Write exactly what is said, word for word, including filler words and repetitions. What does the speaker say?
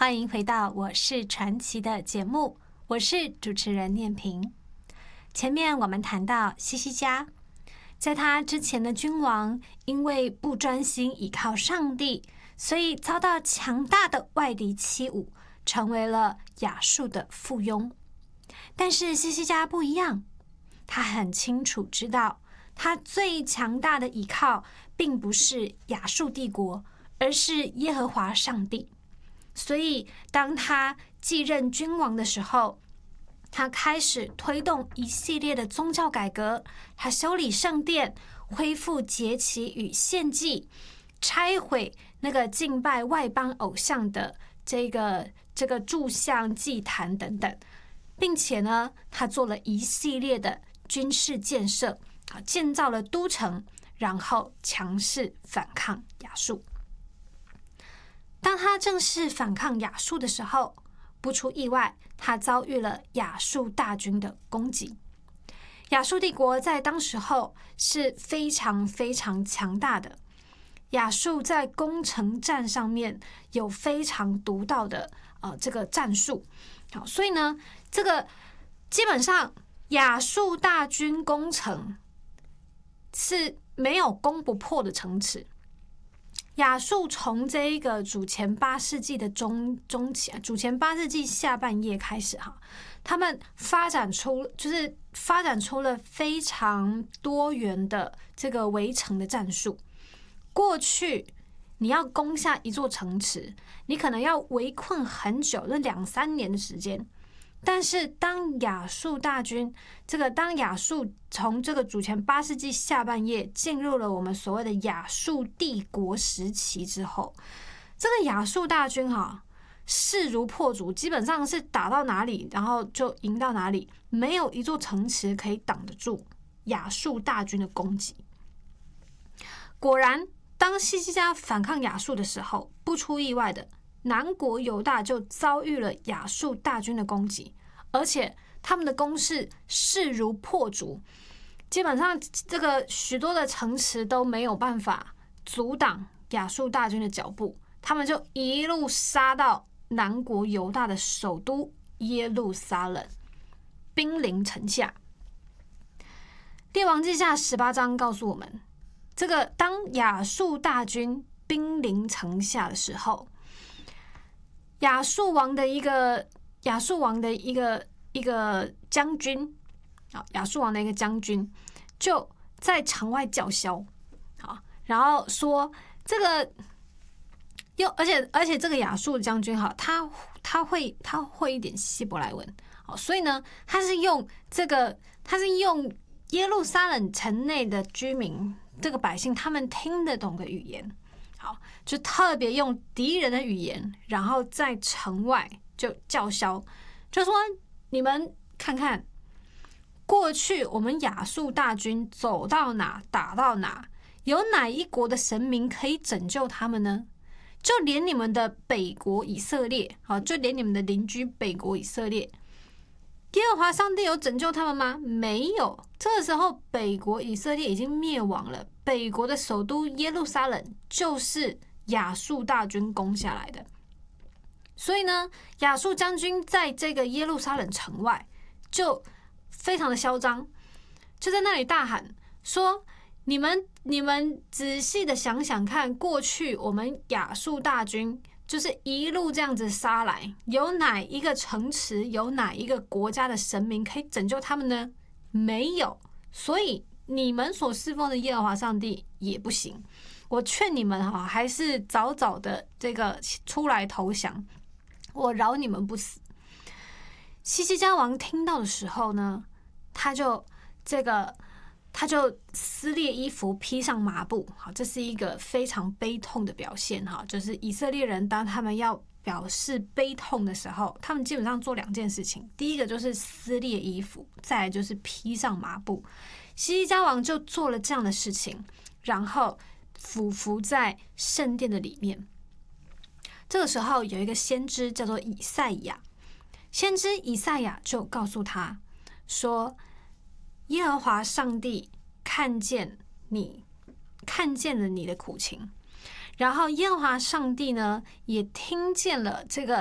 欢迎回到我是传奇的节目，我是主持人念萍。前面我们谈到西西家，在他之前的君王因为不专心倚靠上帝，所以遭到强大的外敌欺侮，成为了亚述的附庸。但是西西家不一样，他很清楚知道，他最强大的倚靠并不是亚述帝国，而是耶和华上帝。所以当他继任君王的时候，他开始推动一系列的宗教改革，他修理圣殿，恢复节期与献祭，拆毁那个敬拜外邦偶像的这个这个柱像祭坛等等，并且呢，他做了一系列的军事建设，建造了都城，然后强势反抗亚述。当他正式反抗亚述的时候，不出意外，他遭遇了亚述大军的攻击。亚述帝国在当时候是非常非常强大的，亚述在攻城战上面有非常独到的呃这个战术，好，所以呢，这个基本上亚述大军攻城是没有攻不破的城池。亚述从这一个主前八世纪的中中期，主前八世纪下半叶开始哈，他们发展出就是发展出了非常多元的这个围城的战术。过去你要攻下一座城池，你可能要围困很久，那两三年的时间。但是当亚述大军，这个当亚述从这个主前八世纪下半叶进入了我们所谓的亚述帝国时期之后，这个亚述大军哈、啊、势如破竹，基本上是打到哪里，然后就赢到哪里，没有一座城池可以挡得住亚述大军的攻击。果然，当西西家反抗亚述的时候，不出意外的，南国犹大就遭遇了亚述大军的攻击，而且他们的攻势势如破竹，基本上这个许多的城池都没有办法阻挡亚述大军的脚步，他们就一路杀到南国犹大的首都耶路撒冷，兵临城下。列王记下十八章告诉我们，这个当亚述大军兵临城下的时候，亚述王的一个亚述王的一个一个将军，啊，亚述王的一个将军就在城外叫嚣，好，然后说这个又而且而且这个亚述将军哈，他他会他会一点希伯来文，好，所以呢，他是用这个他是用耶路撒冷城内的居民这个百姓他们听得懂的语言。好，就特别用敌人的语言，然后在城外就叫嚣，就说你们看看，过去我们亚述大军走到哪打到哪，有哪一国的神明可以拯救他们呢？就连你们的北国以色列，好，就连你们的邻居北国以色列，耶和华上帝有拯救他们吗？没有。这个时候，北国以色列已经灭亡了，北国的首都耶路撒冷就是亚述大军攻下来的。所以呢，亚述将军在这个耶路撒冷城外就非常的嚣张，就在那里大喊说：“你们你们仔细的想想看，过去我们亚述大军就是一路这样子杀来，有哪一个城池，有哪一个国家的神明可以拯救他们呢？没有。所以你们所侍奉的耶和华上帝也不行。我劝你们哈，还是早早的这个出来投降，我饶你们不死。”西西家王听到的时候呢，他就这个他就撕裂衣服，披上麻布。好，这是一个非常悲痛的表现哈，就是以色列人当他们要表示悲痛的时候，他们基本上做两件事情，第一个就是撕裂衣服，再来就是披上麻布。西西家王就做了这样的事情，然后俯伏在圣殿的里面。这个时候有一个先知叫做以赛亚，先知以赛亚就告诉他说，耶和华上帝看见你，看见了你的苦情，然后耶和华上帝呢也听见了这个